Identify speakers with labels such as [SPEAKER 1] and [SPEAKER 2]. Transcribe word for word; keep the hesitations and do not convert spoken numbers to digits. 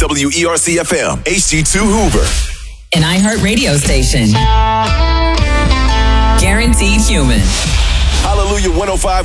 [SPEAKER 1] W E R C F M, H D two Hoover.
[SPEAKER 2] An iHeart radio station. Guaranteed human.
[SPEAKER 1] Hallelujah one oh five.